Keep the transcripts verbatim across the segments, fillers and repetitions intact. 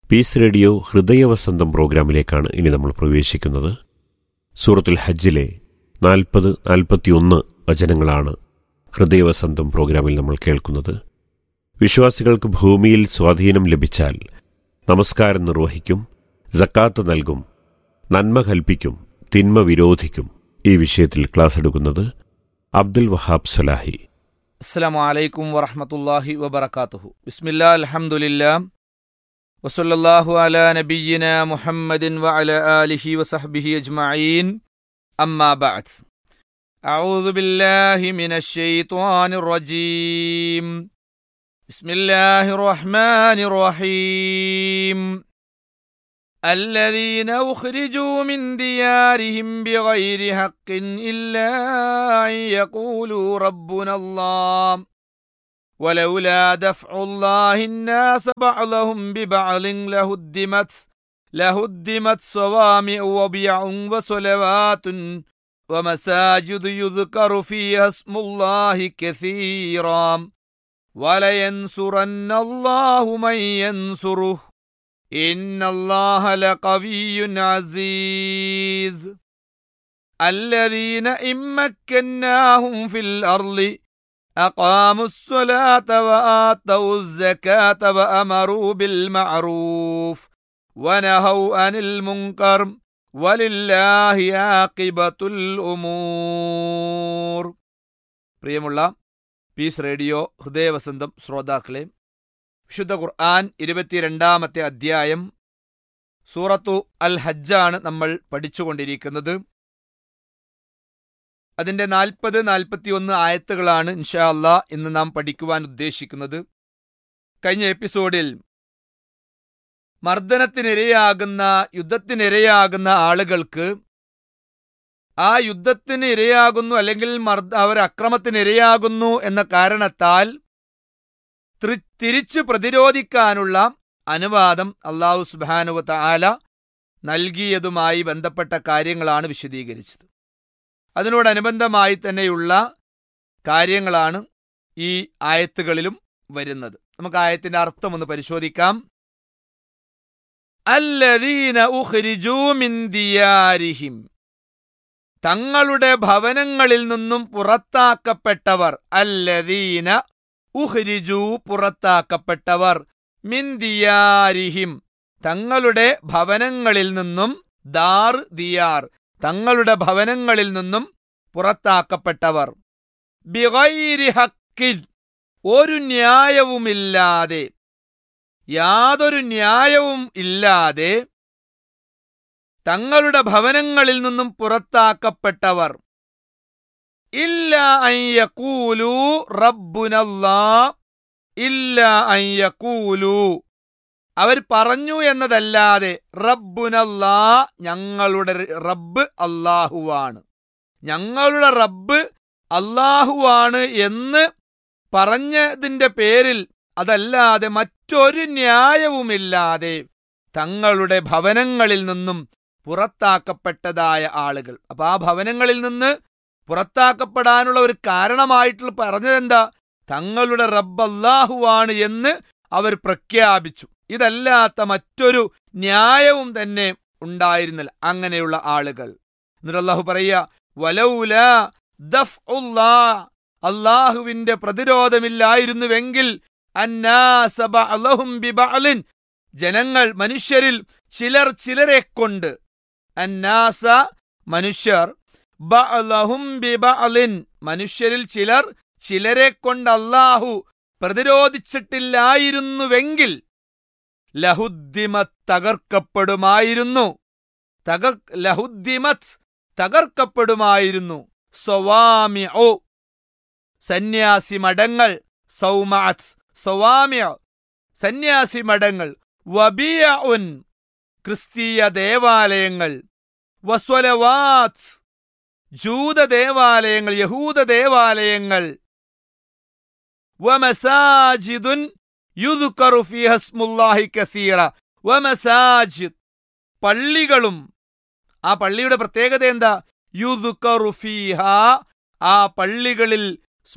Piece radio ഹൃദയവസന്തം പ്രോഗ്രാമിലേക്കാണ് ഇനി നമ്മൾ പ്രവേശിക്കുന്നത്. സൂറത്തുൽ ഹജ്ജിലെ നാൽപ്പത് നാൽപ്പത്തിയൊന്ന് വചനങ്ങളാണ് ഹൃദയവസന്തം പ്രോഗ്രാമിൽ നമ്മൾ കേൾക്കുന്നത്. വിശ്വാസികൾക്ക് ഭൂമിയിൽ സ്വാധീനം ലഭിച്ചാൽ നമസ്കാരം നിർവഹിക്കും, സക്കാത്ത് നൽകും, നന്മ കൽപ്പിക്കും, തിന്മ വിരോധിക്കും. ഈ വിഷയത്തിൽ ക്ലാസ് എടുക്കുന്നത് അബ്ദുൽ വഹാബ് സലാഹി. അസ്സലാമു അലൈക്കും വറഹ്മത്തുള്ളാഹി വബറകാതുഹു. ബിസ്മില്ലാ അൽഹംദുലില്ലാ വസല്ലല്ലാഹു അലാ നബിയ്യിനാ മുഹമ്മദിൻ വഅലാ ആലിഹി വസഹ്ബിഹി അജ്മഈൻ. അമ്മാ ബഅദ്. അഊദു ബില്ലാഹി മിനശ് ശൈത്വാനിർ റജീം. ബിസ്മില്ലാഹിർ റഹ്മാനിർ റഹീം. الذين أخرجوا من ديارهم بغير حق إلا أن يقولوا ربنا الله ولولا دفع الله الناس بعضهم ببعض لهدمت لهدمت صوامع وبيع وصلوات ومساجد يذكر فيها اسم الله كثيرا ولينصرن الله من ينصره إن الله لقوي عزيز الذين إن مكناهم في الأرض أقاموا الصلاة وآتوا الزكاة وأمروا بالمعروف ونهوا عن المنكر ولله عاقبة الأمور. പ്രിയമുള്ള പീസ് റേഡിയോ ഹൃദയവസന്തം ശ്രോതാക്കളെ, വിശുദ്ധ ഖുർആൻ ഇരുപത്തിരണ്ടാമത്തെ അധ്യായം സൂറത്തു അൽ ഹജ്ജാണ് നമ്മൾ പഠിച്ചുകൊണ്ടിരിക്കുന്നത്. അതിൻ്റെ നാൽപ്പത് നാൽപ്പത്തിയൊന്ന് ആയത്തുകളാണ് ഇൻഷാ അല്ലാ ഇന്ന് നാം പഠിക്കുവാൻ ഉദ്ദേശിക്കുന്നത്. കഴിഞ്ഞ എപ്പിസോഡിൽ മർദ്ദനത്തിനിരയാകുന്ന യുദ്ധത്തിനിരയാകുന്ന ആളുകൾക്ക് ആ യുദ്ധത്തിന് ഇരയാകുന്നു അല്ലെങ്കിൽ മർദ്ദ അവർ അക്രമത്തിനിരയാകുന്നു എന്ന കാരണത്താൽ തിരിച്ച് പ്രതിരോധിക്കാനുള്ള അനുവാദം അല്ലാഹു സുബ്ഹാനഹു വ തആല നൽകിയതുമായി ബന്ധപ്പെട്ട കാര്യങ്ങളാണ് വിശദീകരിച്ചത്. അതിനോടനുബന്ധമായി തന്നെയുള്ള കാര്യങ്ങളാണ് ഈ ആയത്തുകളിലും വരുന്നത്. നമുക്ക് ആയത്തിന്റെ അർത്ഥം ഒന്ന് പരിശോധിക്കാം. അല്ലദീന ഉഖ്രിജൂ മിൻ ദിയാരിഹിം, തങ്ങളുടെ ഭവനങ്ങളിൽ നിന്നും പുറത്താക്കപ്പെട്ടവർ. അല്ലദീന ഉഖ്രിജൂ, പുറത്താക്കപ്പെട്ടവർ. മിൻ ദിയാരിഹിം, തങ്ങളുടെ ഭവനങ്ങളിൽ നിന്നും. ദാർ ദിയാർ, തങ്ങളുടെ ഭവനങ്ങളിൽ നിന്നും പുറത്താക്കപ്പെട്ടവർ. ബിഗൈരി ഹഖിൻ, ഒരു ന്യായവുമില്ലാതെ, യാതൊരു ന്യായവും ഇല്ലാതെ തങ്ങളുടെ ഭവനങ്ങളിൽ നിന്നും പുറത്താക്കപ്പെട്ടവർ. ഇല്ലാ അൻ യഖൂലു റബ്ബുനല്ലാഹ്, ഇല്ലാ അൻ യഖൂലു, അവർ പറഞ്ഞു എന്നതല്ലാതെ, റബ്ബുനല്ലാഹ്, ഞങ്ങളുടെ റബ്ബ് അല്ലാഹുവാണ്, ഞങ്ങളുടെ റബ്ബ് അല്ലാഹുവാണ് എന്ന് പറഞ്ഞതിൻ്റെ പേരിൽ, അതല്ലാതെ മറ്റൊരു ന്യായവുമില്ലാതെ തങ്ങളുടെ ഭവനങ്ങളിൽ നിന്നും പുറത്താക്കപ്പെട്ടതായ ആളുകൾ. അപ്പൊ ആ ഭവനങ്ങളിൽ നിന്ന് പുറത്താക്കപ്പെടാനുള്ള ഒരു കാരണമായിട്ട് പറഞ്ഞതെന്താ? തങ്ങളുടെ റബ്ബ് അല്ലാഹുവാണ് എന്ന് അവർ പ്രഖ്യാപിച്ചു. ഇതല്ലാത്ത മറ്റൊരു ന്യായവും തന്നെ ഉണ്ടായിരുന്നില്ല അങ്ങനെയുള്ള ആളുകൾ. എന്നിട്ട് അല്ലാഹു പറയുക, വലൗലാ ദഫ്ഉല്ലാഹ്, അല്ലാഹുവിന്റെ പ്രതിരോധമില്ലായിരുന്നുവെങ്കിൽ, അന്നാസ ബഅ്ലഹും ബിബഅ്ലിൻ, ജനങ്ങൾ മനുഷ്യരിൽ ചിലർ ചിലരെ കൊണ്ട്, അന്നാസ മനുഷ്യർ, ബഅ്ലഹും ബിബഅ്ലിൻ മനുഷ്യരിൽ ചിലർ ചിലരെ കൊണ്ട് അല്ലാഹു പ്രതിരോധിച്ചിട്ടില്ലായിരുന്നുവെങ്കിൽ, ലഹുദ്ദിമത്, തകർക്കപ്പെടുമായിരുന്നു, തകർ ലഹുദ്ദിമത് തകർക്കപ്പെടുമായിരുന്നു, സവാമിഉ, സന്യാസി മഠങ്ങൾ, സൗമഅത്, സവാമിഉ സന്യാസി മഠങ്ങൾ, വബിയഉൻ ക്രിസ്തീയ ദേവാലയങ്ങൾ, വസ്വലവാത് ജൂത ദേവാലയങ്ങൾ, യഹൂദ ദേവാലയങ്ങൾ, വമസാജിദുൻ യുദ്കറു ഫീഹ ഇസ്മുല്ലാഹി കസീറ, വമസാജിദ് പള്ളികളും. ആ പള്ളിയുടെ പ്രത്യേകത എന്താ? യുദ്കറു ഫീഹ, ആ പള്ളികളിൽ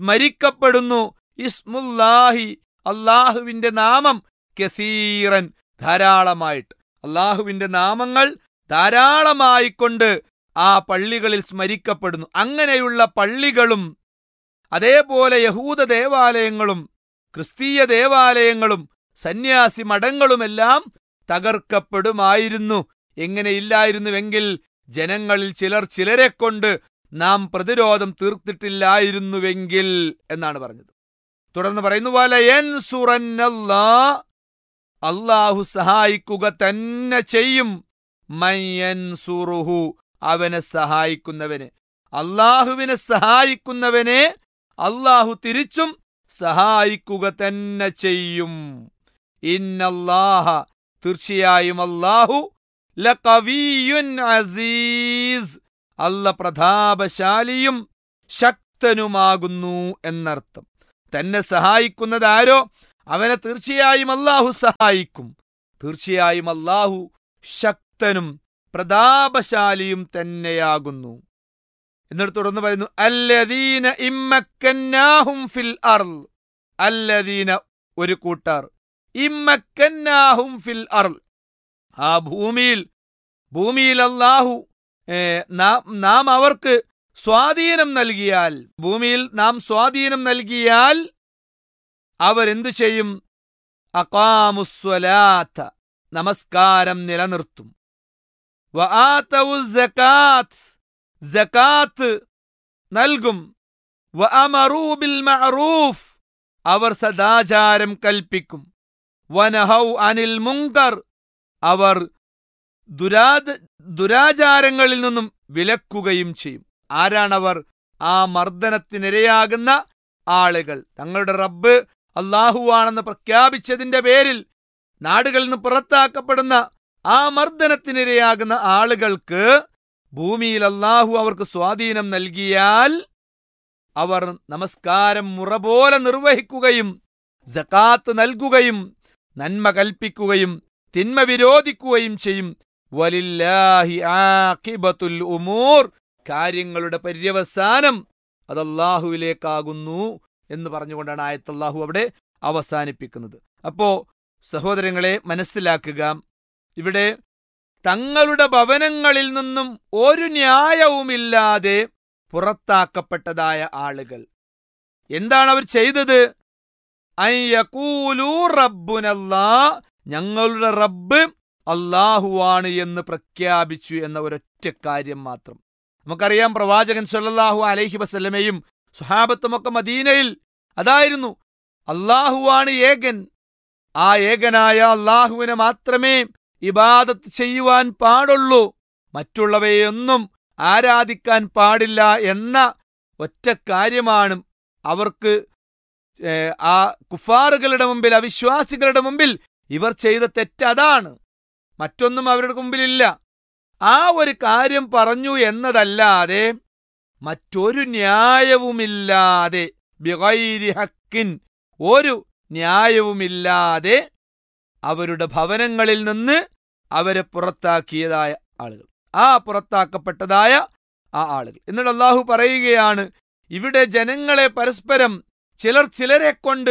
സ്മരിക്കപ്പെടുന്നു, ഇസ്മുല്ലാഹി, അല്ലാഹുവിന്റെ നാമം, കസീറൻ ധാരാളമായിട്ട് അള്ളാഹുവിന്റെ നാമങ്ങൾ ധാരാളമായിക്കൊണ്ട് ആ പള്ളികളിൽ സ്മരിക്കപ്പെടുന്നു. അങ്ങനെയുള്ള പള്ളികളും അതേപോലെ യഹൂദ ദേവാലയങ്ങളും ക്രിസ്തീയ ദേവാലയങ്ങളും സന്യാസി മഠങ്ങളുമെല്ലാം തകർക്കപ്പെടുമായിരുന്നു. എങ്ങനെയില്ലായിരുന്നുവെങ്കിൽ ജനങ്ങളിൽ ചിലർ ചിലരെ കൊണ്ട് നാം പ്രതിരോധം തീർത്തിട്ടില്ലായിരുന്നുവെങ്കിൽ എന്നാണ് പറഞ്ഞത്. തുടർന്ന് പറയുന്നു, വലയൻസുറന്നല്ലാഹ്, അള്ളാഹു സഹായിക്കുക തന്നെ ചെയ്യും, മയ്യൻസുറുഹു, അവനെ സഹായിക്കുന്നവനെ. അള്ളാഹുവിനെ സഹായിക്കുന്നവനെ അള്ളാഹു തിരിച്ചും സഹായിക്കുക തന്നെ ചെയ്യും. ഇന്നല്ലാഹ, തീർച്ചയായും അല്ലാഹു ലഖവിയ്യുൻ അസീസ്, അല്ല പ്രതാപശാലിയും ശക്തനുമാകുന്നു എന്നർത്ഥം. തന്നെ സഹായിക്കുന്നത് ആരോ അവനെ തീർച്ചയായും അല്ലാഹു സഹായിക്കും. തീർച്ചയായും അല്ലാഹു ശക്തനും പ്രതാപശാലിയും തന്നെയാകുന്നു. എന്നിട്ട് തുടർന്ന് പറയുന്നു, അല്ലദീന ഇമ്മക്കന്നാഹും ഫിൽ അർള്, അല്ലദീന ഒരു കൂട്ടർ, ഇമ്മക്കന്നാഹും ഫിൽ അർള്, ആ ഭൂമിയിൽ ഭൂമിയിൽ അല്ലാഹു നാം അവർക്ക് സ്വാധീനം നൽകിയാൽ, ഭൂമിയിൽ നാം സ്വാധീനം നൽകിയാൽ അവരെന്തു ചെയ്യും? അഖാമുസ്സലാത്ത, നമസ്കാരം നിലനിർത്തും. വആതവുസ് സകാത്ത്, സകാത്ത് നൽകും. വഅമറൂ ബിൽ മഅറൂഫ്, അവർ സദാചാരം കൽപ്പിക്കും. വനഹൗ അനിൽ മുങ്കർ, അവർ ദുരാ ദുരാചാരങ്ങളിൽ നിന്നും വിലക്കുകയും ചെയ്യും. ആരാണവർ? ആ മർദ്ദനത്തിനിരയാകുന്ന ആളുകൾ. തങ്ങളുടെ റബ്ബ് അല്ലാഹുവാണെന്ന് പ്രഖ്യാപിച്ചതിന്റെ പേരിൽ നാടുകളിൽ നിന്ന് പുറത്താക്കപ്പെടുന്ന ആ മർദ്ദനത്തിനിരയാകുന്ന ആളുകൾക്ക് ഭൂമിയിൽ അല്ലാഹു അവർക്ക് സ്വാധീനം നൽകിയാൽ അവർ നമസ്കാരം മുറ പോലെ നിർവഹിക്കുകയും സകാത്ത് നൽകുകയും നന്മ കൽപ്പിക്കുകയും തിന്മ വിരോധിക്കുകയും ചെയ്യും. വലില്ലാഹി ആഖിബത്തുൽ ഉമൂർ, കാര്യങ്ങളുടെ പര്യവസാനം അത് അല്ലാഹുവിലേക്കാകുന്നു എന്ന് പറഞ്ഞുകൊണ്ടാണ് ആയത്ത് അല്ലാഹു അവിടെ അവസാനിപ്പിക്കുന്നത്. അപ്പോ സഹോദരങ്ങളെ, മനസ്സിലാക്കുക, ഇവിടെ തങ്ങളുടെ ഭവനങ്ങളിൽ നിന്നും ഒരു ന്യായവുമില്ലാതെ പുറത്താക്കപ്പെട്ടതായ ആളുകൾ എന്താണ് അവർ ചെയ്തത്? അയ്യഖൂലൂ റബ്ബുനല്ലാഹ്, ഞങ്ങളുടെ റബ്ബ് അല്ലാഹുവാണ് എന്ന് പ്രഖ്യാപിച്ചു എന്ന ഒരൊറ്റ കാര്യം മാത്രം. നമുക്കറിയാം, പ്രവാചകൻ സല്ലല്ലാഹു അലൈഹി വസല്ലമയും സ്വഹാബത്തുമൊക്കെ മദീനയിൽ അതായിരുന്നു, അല്ലാഹുവാണ് ഏകൻ, ആ ഏകനായ അല്ലാഹുവിനെ മാത്രമേ ഇബാദത്ത് ചെയ്യുവാൻ പാടുള്ളൂ, മറ്റുള്ളവയൊന്നും ആരാധിക്കാൻ പാടില്ല എന്ന ഒറ്റ കാര്യമാണ് അവർക്ക് ആ കുഫാറുകളുടെ മുമ്പിൽ, അവിശ്വാസികളുടെ മുമ്പിൽ ഇവർ ചെയ്ത തെറ്റതാണ്, മറ്റൊന്നും അവരുടെ മുമ്പിലില്ല. ആ ഒരു കാര്യം പറഞ്ഞു എന്നതല്ലാതെ മറ്റൊരു ന്യായവുമില്ലാതെ, ബിഗൈരി ഹക്കിൻ, ഒരു ന്യായവുമില്ലാതെ അവരുടെ ഭവനങ്ങളിൽ നിന്ന് അവരെ പുറത്താക്കിയതായ ആളുകൾ, ആ പുറത്താക്കപ്പെട്ടതായ ആ ആളുകൾ. എന്നിട്ട് അല്ലാഹു പറയുകയാണ്, ഇവിടെ ജനങ്ങളെ പരസ്പരം ചിലർ ചിലരെ കൊണ്ട്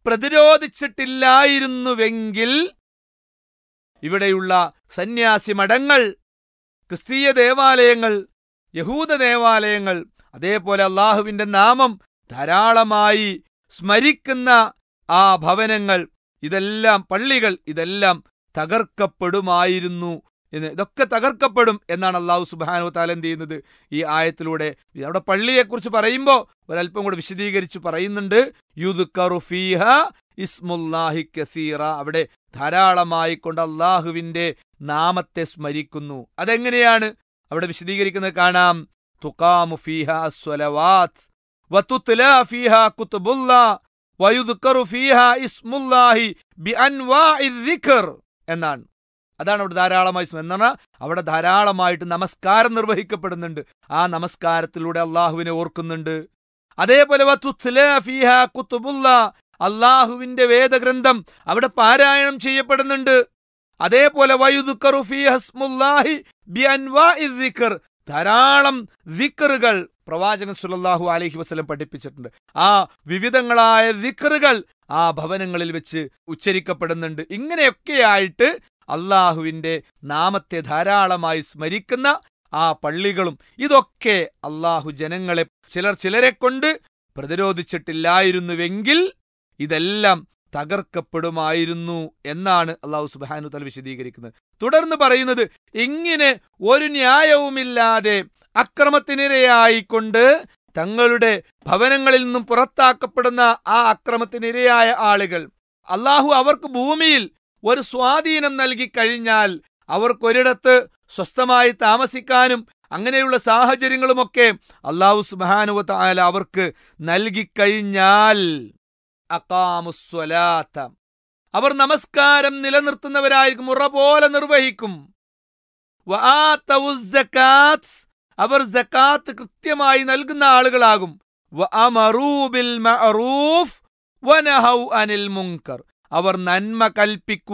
പ്രതിരോധിച്ചിട്ടില്ലായിരുന്നുവെങ്കിൽ ഇവിടെയുള്ള സന്യാസി മഠങ്ങൾ, ക്രിസ്തീയ ദേവാലയങ്ങൾ, യഹൂദ ദേവാലയങ്ങൾ, അതേപോലെ അള്ളാഹുവിന്റെ നാമം ധാരാളമായി സ്മരിക്കുന്ന ആ ഭവനങ്ങൾ, ഇതെല്ലാം പള്ളികൾ, ഇതെല്ലാം തകർക്കപ്പെടുമായിരുന്നു എന്ന്. ഇതൊക്കെ തകർക്കപ്പെടും എന്നാണ് അല്ലാഹു സുബ്ഹാനഹു വ തആല എന്ത് ചെയ്യുന്നത് ഈ ആയത്തിലൂടെ. അവിടെ പള്ളിയെക്കുറിച്ച് പറയുമ്പോൾ ഒരല്പം കൂടെ വിശദീകരിച്ച് പറയുന്നുണ്ട്. യുദ്കറു ഫീഹാ ഇസ്മുല്ലാഹി കസീറ, അവിടെ ധാരാളമായി കൊണ്ട് അള്ളാഹുവിന്റെ നാമത്തെ സ്മരിക്കുന്നു. അതെങ്ങനെയാണ് അവിടെ വിശദീകരിക്കുന്നത് കാണാം. തുഖാമു ഫീഹാ അസ്സലവാത്ത് വതുത്ലാ ഫീഹാ കുതുബുല്ലാഹ് വയുദ്കറു ഫീഹാ ഇസ്മുല്ലാഹി ബിഅൻവാഇ ദിക്ർ എന്നാണ്. അതാണ് അവിടെ ധാരാളമായി എന്നാണ് അവിടെ ധാരാളമായിട്ട് നമസ്കാരം നിർവഹിക്കപ്പെടുന്നുണ്ട്. ആ നമസ്കാരത്തിലൂടെ അള്ളാഹുവിനെ ഓർക്കുന്നുണ്ട്. അതേപോലെ വതുത്ലാ ഫീഹാ കുതുബുല്ലാഹ്, അള്ളാഹുവിന്റെ വേദഗ്രന്ഥം അവിടെ പാരായണം ചെയ്യപ്പെടുന്നുണ്ട്. അതേപോലെ വയുദ്കറു ഫീഹാ ഇസ്മുല്ലാഹി ബിഅൻവാഇ ദിക്ർ, ധാരാളം ദിക്റുകൾ, പ്രവാചകൻ സല്ലല്ലാഹു അലൈഹി വസല്ലം പഠിപ്പിച്ചിട്ടുണ്ട്. ആ വിവിധങ്ങളായ ദിക്റുകൾ ആ ഭവനങ്ങളിൽ വെച്ച് ഉച്ചരിക്കപ്പെടുന്നുണ്ട്. ഇങ്ങനെയൊക്കെയായിട്ട് അള്ളാഹുവിന്റെ നാമത്തെ ധാരാളമായി സ്മരിക്കുന്ന ആ പള്ളികളും, ഇതൊക്കെ അള്ളാഹു ജനങ്ങളെ ചിലർ ചിലരെ കൊണ്ട് പ്രതിരോധിച്ചിട്ടില്ലായിരുന്നുവെങ്കിൽ ഇതെല്ലാം തകർക്കപ്പെടുമായിരുന്നു എന്നാണ് അള്ളാഹു സുബ്ഹാനഹു വ തആല വിശദീകരിക്കുന്നത്. തുടർന്ന് പറയുന്നത്, ഇങ്ങനെ ഒരു ന്യായവുമില്ലാതെ അക്രമത്തിനിരയായിക്കൊണ്ട് തങ്ങളുടെ ഭവനങ്ങളിൽ നിന്നും പുറത്താക്കപ്പെടുന്ന ആ അക്രമത്തിനിരയായ ആളുകൾ, അള്ളാഹു അവർക്ക് ഭൂമിയിൽ ഒരു സ്വാധീനം നൽകി കഴിഞ്ഞാൽ അവർക്കൊരിടത്ത് സ്വസ്ഥമായി താമസിക്കാനും അങ്ങനെയുള്ള സാഹചര്യങ്ങളുമൊക്കെ അള്ളാഹു സുബ്ഹാനഹു വ തആല അവർക്ക് നൽകിക്കഴിഞ്ഞാൽ അഖാമുസ്സലാത്ത, അവർ നമസ്കാരം നിലനിർത്തുന്നവരായിരിക്കും, മുറ പോലെ നിർവഹിക്കും. വആതവുസ്സകാത്ത്, അവർ സകാത്ത് കൃത്യമായി നൽകുന്ന ആളുകളാകും. വഅമറൂ ബിൽ മഅറൂഫ് വനഹൗ അനിൽ മുൻകർ, അവർ നന്മ കൽപ്പിക്കുക